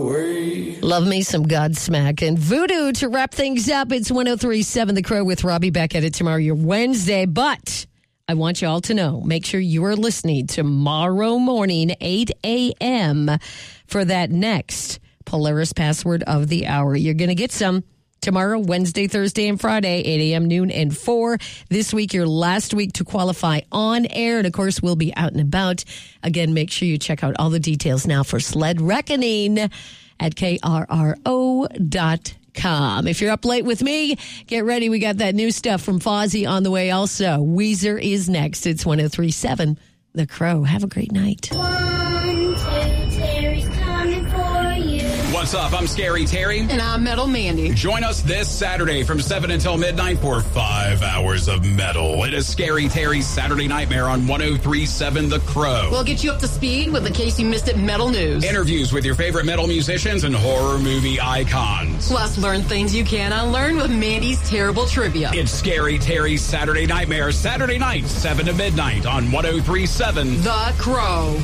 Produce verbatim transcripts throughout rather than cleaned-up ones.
away. Love me some Godsmack and Voodoo to wrap things up. It's one oh three point seven The Crow with Robbie back at it tomorrow, your Wednesday. But I want you all to know, make sure you are listening tomorrow morning, eight a.m. for that next Polaris Password of the Hour. You're going to get some tomorrow, Wednesday, Thursday, and Friday, eight a.m., noon, and four. This week, your last week to qualify on air. And, of course, we'll be out and about. Again, make sure you check out all the details now for Sled Reckoning at K R R O dot com. If you're up late with me, get ready. We got that new stuff from Fozzy on the way also. Weezer is next. It's one oh three point seven The Crow. Have a great night. One, two, Terry's coming for you. What's up? I'm Scary Terry. And I'm Metal Mandy. Join us this Saturday from seven until midnight for five hours of metal. It is Scary Terry's Saturday Nightmare on one oh three point seven The Crow. We'll get you up to speed with, in case you missed it, metal news. Interviews with your favorite metal musicians and horror movie icons. Plus, learn things you can't unlearn with Mandy's Terrible Trivia. It's Scary Terry's Saturday Nightmare, Saturday night, seven to midnight on one oh three point seven The Crow.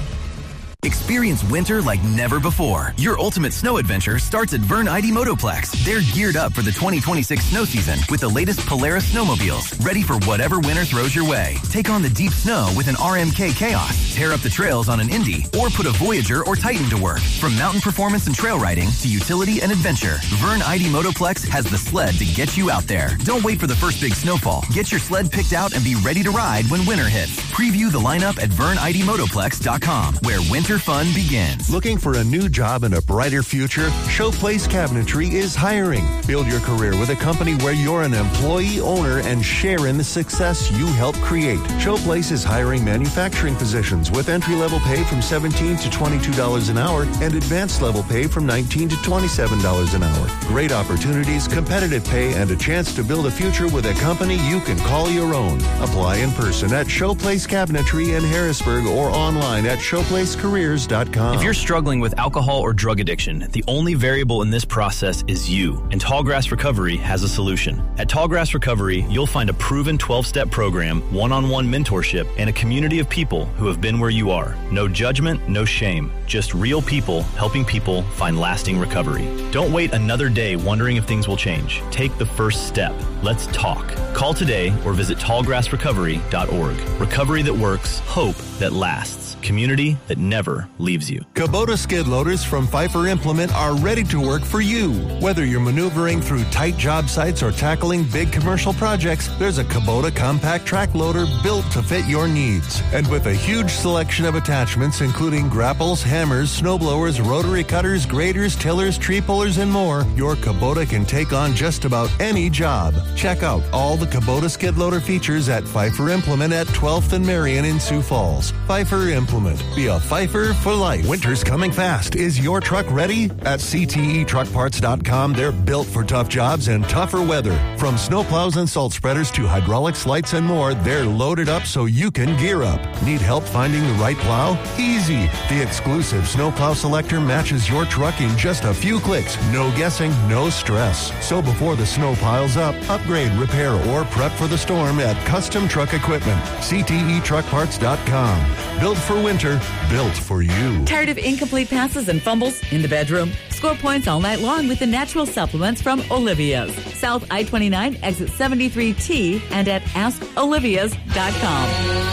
Experience winter like never before. Your ultimate snow adventure starts at Vern I D Motoplex. They're geared up for the twenty twenty-six snow season with the latest Polaris snowmobiles, ready for whatever winter throws your way. Take on the deep snow with an R M K Chaos, tear up the trails on an Indy, or put a Voyager or Titan to work. From mountain performance and trail riding to utility and adventure, Vern I D Motoplex has the sled to get you out there. Don't wait for the first big snowfall. Get your sled picked out and be ready to ride when winter hits. Preview the lineup at Vern I D Motoplex dot com, where winter fun begins. Looking for a new job and a brighter future? Showplace Cabinetry is hiring. Build your career with a company where you're an employee owner and share in the success you help create. Showplace is hiring manufacturing positions with entry-level pay from seventeen to twenty-two dollars an hour and advanced level pay from nineteen to twenty-seven dollars an hour. Great opportunities, competitive pay, and a chance to build a future with a company you can call your own. Apply in person at Showplace Cabinetry in Harrisburg or online at showplace careers dot com. If you're struggling with alcohol or drug addiction, the only variable in this process is you, and Tallgrass Recovery has a solution. At Tallgrass Recovery, you'll find a proven twelve-step program, one-on-one mentorship, and a community of people who have been where you are. No judgment, no shame, just real people helping people find lasting recovery. Don't wait another day wondering if things will change. Take the first step. Let's talk. Call today or visit tallgrass recovery dot org. Recovery that works, hope that lasts, community that never leaves you. Kubota skid loaders from Pfeiffer Implement are ready to work for you. Whether you're maneuvering through tight job sites or tackling big commercial projects, there's a Kubota compact track loader built to fit your needs. And with a huge selection of attachments, including grapples, hammers, snowblowers, rotary cutters, graders, tillers, tree pullers, and more, your Kubota can take on just about any job. Check out all the Kubota skid loader features at Pfeiffer Implement at twelfth and Marion in Sioux Falls. Pfeiffer Implement. Be a Pfeiffer for life. Winter's coming fast. Is your truck ready? At C T E truck parts dot com, they're built for tough jobs and tougher weather. From snowplows and salt spreaders to hydraulics, lights, and more, they're loaded up so you can gear up. Need help finding the right plow? Easy. The exclusive Snowplow Selector matches your truck in just a few clicks. No guessing, no stress. So before the snow piles up, upgrade, repair, or prep for the storm at Custom Truck Equipment. C T E truck parts dot com. Built for winter, built for you. Tired of incomplete passes and fumbles in the bedroom? Score points all night long with the natural supplements from Olivia's. South I twenty-nine, exit seventy-three T, and at ask olivias dot com.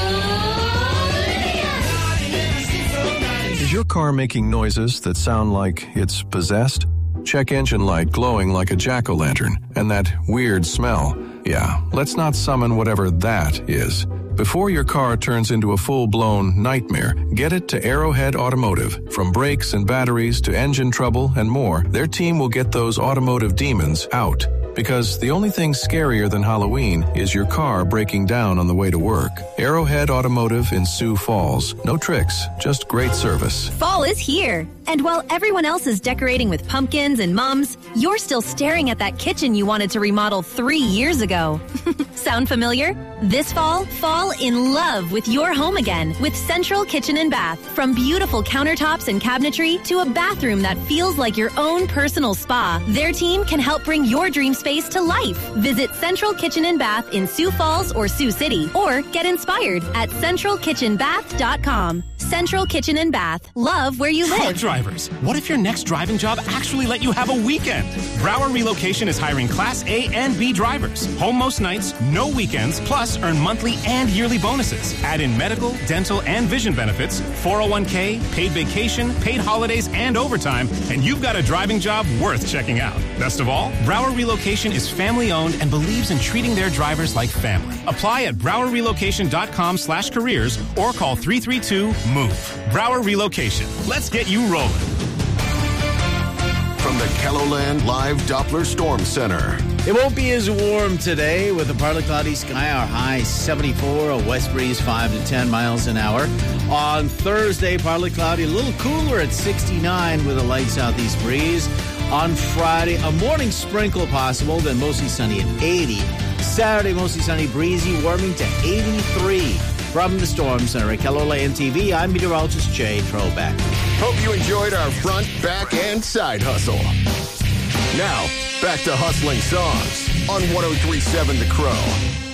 Is your car making noises that sound like it's possessed? Check engine light glowing like a jack-o'-lantern, and that weird smell. Yeah, let's not summon whatever that is. Before your car turns into a full-blown nightmare, get it to Arrowhead Automotive. From brakes and batteries to engine trouble and more, their team will get those automotive demons out. Because the only thing scarier than Halloween is your car breaking down on the way to work. Arrowhead Automotive in Sioux Falls. No tricks, just great service. Fall is here. And while everyone else is decorating with pumpkins and mums, you're still staring at that kitchen you wanted to remodel three years ago. Sound familiar? This fall, fall in love with your home again with Central Kitchen and Bath. From beautiful countertops and cabinetry to a bathroom that feels like your own personal spa, their team can help bring your dream space to life. Visit Central Kitchen and Bath in Sioux Falls or Sioux City, or get inspired at central kitchen bath dot com. Central Kitchen and Bath. Love where you Truck live. drivers, what if your next driving job actually let you have a weekend? Broward Relocation is hiring Class A and B drivers. Home most nights, no weekends, plus earn monthly and yearly bonuses. Add in medical, dental, and vision benefits, four oh one k, paid vacation, paid holidays, and overtime, and you've got a driving job worth checking out. Best of all, Broward Relocation is family-owned and believes in treating their drivers like family. Apply at broward relocation dot com slash careers or call three three two, MOVE. Broward Relocation. Let's get you rolling. From the KELOLAND Live Doppler Storm Center. It won't be as warm today with a partly cloudy sky. Our high seventy-four, a west breeze five to ten miles an hour. On Thursday, partly cloudy, a little cooler at sixty-nine with a light southeast breeze. On Friday, a morning sprinkle possible, then mostly sunny at eighty. Saturday, mostly sunny, breezy, warming to eighty-three. From the Storm Center at KELOLAND T V, I'm meteorologist Jay Trobeck. Hope you enjoyed our front, back, and side hustle. Now, back to hustling songs on one oh three point seven The Crow.